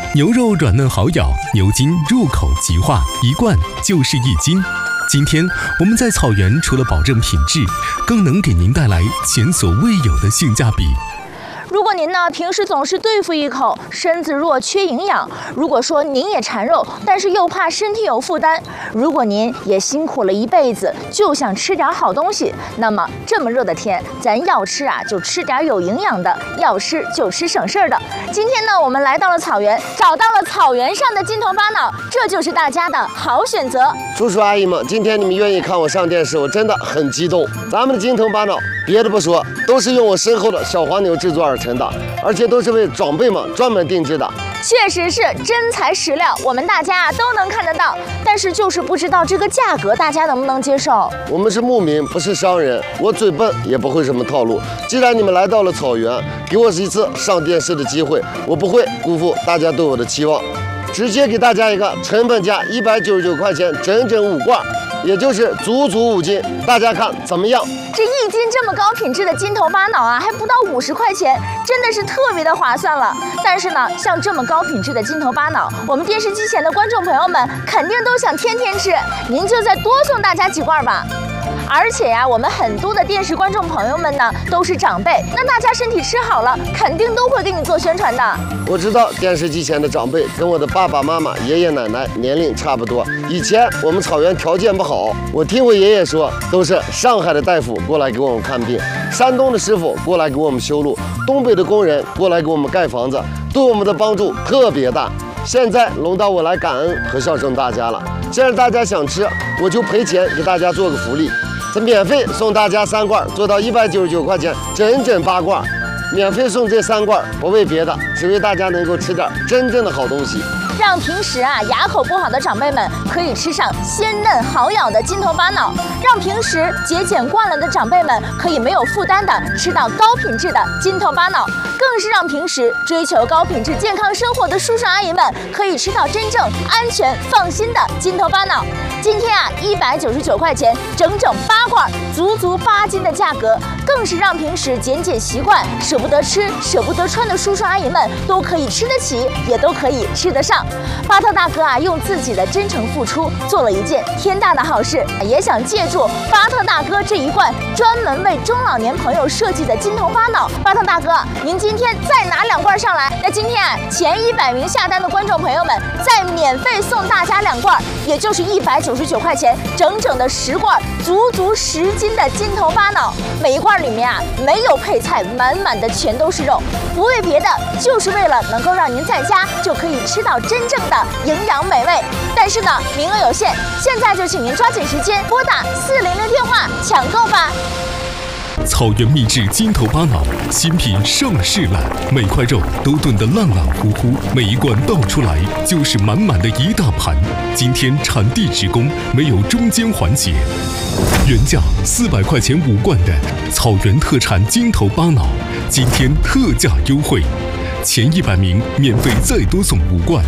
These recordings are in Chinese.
牛肉软嫩好咬，牛筋入口即化，一罐就是1斤。今天我们在草原，除了保证品质，更能给您带来前所未有的性价比。 如果您呢平时总是对付一口，身子弱缺营养；如果说您也馋肉，但是又怕身体有负担；如果您也辛苦了一辈子，就想吃点好东西，那么这么热的天，咱要吃就吃点有营养的，要吃就吃省事儿的。今天呢，我们来到了草原，找到了草原上的金头巴脑，这就是大家的好选择。 叔叔阿姨们，今天你们愿意看我上电视，我真的很激动。咱们的金头巴脑，别的不说，都是用我身后的小黄牛制作而成的，而且都是为长辈们专门定制的。 确实是真材实料，我们大家都能看得到，但是就是不知道这个价格大家能不能接受。 我们是牧民，不是商人，我嘴笨也不会什么套路。既然你们来到了草原，给我一次上电视的机会，我不会辜负大家对我的期望，直接给大家一个成本价199块钱，整整5罐，也就是足5斤，大家看怎么样？ 这1斤这么高品质的金头巴脑还不到50块钱，真的是特别的划算了。但是呢，像这么高品质的金头巴脑，我们电视机前的观众朋友们肯定都想天天吃，您就再多送大家几罐吧。而且我们很多的电视观众朋友们呢都是长辈，那大家身体吃好了，肯定都会给你做宣传的。 我知道电视机前的长辈跟我的爸爸妈妈、爷爷奶奶年龄差不多。以前我们草原条件不好，我听我爷爷说，都是上海的大夫过来给我们看病，山东的师傅过来给我们修路，东北的工人过来给我们盖房子，对我们的帮助特别大。现在轮到我来感恩和孝顺大家了。既然大家想吃，我就赔钱给大家做个福利。这免费送大家3罐，做到199块钱，整整8罐，免费送这3罐，不为别的，只为大家能够吃点真正的好东西， 让平时牙口不好的长辈们可以吃上鲜嫩好咬的金头巴脑，让平时节俭惯了的长辈们可以没有负担的吃到高品质的金头巴脑，更是让平时追求高品质健康生活的叔叔阿姨们可以吃到真正安全放心的金头巴脑。今天199块钱，整整8罐，足8斤的价格，更是让平时减习惯、舍不得吃、舍不得穿的叔叔阿姨们都可以吃得起，也都可以吃得上。巴特大哥用自己的真诚付出，做了一件天大的好事，也想借助巴特大哥这一罐专门为中老年朋友设计的金头巴脑。巴特大哥，您今天再拿2罐上来，那今天前100名下单的观众朋友们再免费送大家2罐，也就是199块钱，整整的10罐，足10斤的金头巴脑。每一罐里面没有配菜，满满的全都是肉，不为别的，就是为了能够让您在家就可以吃到真正的营养美味。但是呢，名额有限，现在就请您抓紧时间拨打400电话抢购吧。 草原秘制金头巴脑新品上市了，每块肉都炖得烂烂乎乎，每一罐倒出来就是满满的一大盘。今天产地直供，没有中间环节。原价400块钱5罐的草原特产金头巴脑，今天特价优惠，前100名免费再多送5罐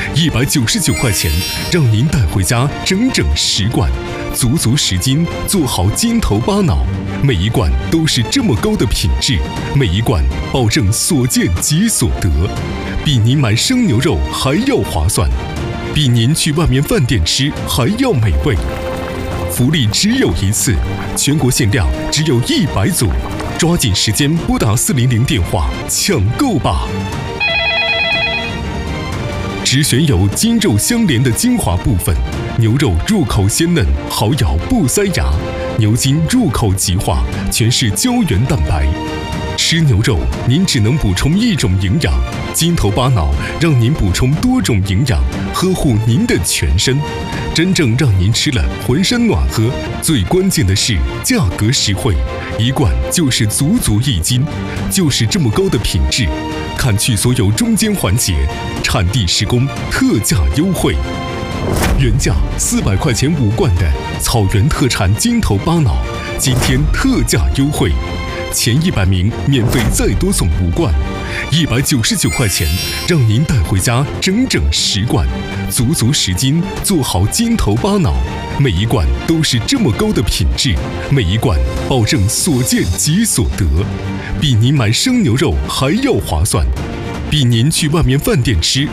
，199块钱，让您带回家整整10罐，足10斤，做好金头巴脑。每一罐都是这么高的品质，每一罐保证所见即所得，比您买生牛肉还要划算，比您去外面饭店吃还要美味。福利只有一次，全国限量只有100组，抓紧时间拨打400电话抢购吧。只选有筋肉相连的精华部分，牛肉入口鲜嫩好咬不塞牙，牛筋入口即化，全是胶原蛋白。吃牛肉您只能补充一种营养，金头巴脑让您补充多种营养，呵护您的全身，真正让您吃了浑身暖和。最关键的是价格实惠，一罐就是足1斤，就是这么高的品质，砍去所有中间环节，产地实供，特价优惠。原价400块钱5罐的草原特产金头巴脑，今天特价优惠，前100名免费再多送5罐，199块钱，让您带回家整整10罐，足10斤，做好金头巴脑。每一罐都是这么高的品质，每一罐保证所见即所得，比您买生牛肉还要划算，比您去外面饭店吃